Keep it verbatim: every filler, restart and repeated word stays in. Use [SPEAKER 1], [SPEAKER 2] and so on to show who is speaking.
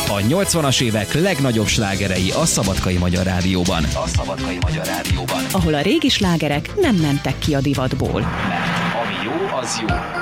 [SPEAKER 1] A nyolcvanas évek legnagyobb slágerei a Szabadkai Magyar Rádióban. A Szabadkai Magyar Rádióban.
[SPEAKER 2] Ahol a régi slágerek nem mentek ki a divatból.
[SPEAKER 1] Mert ami jó, az jó.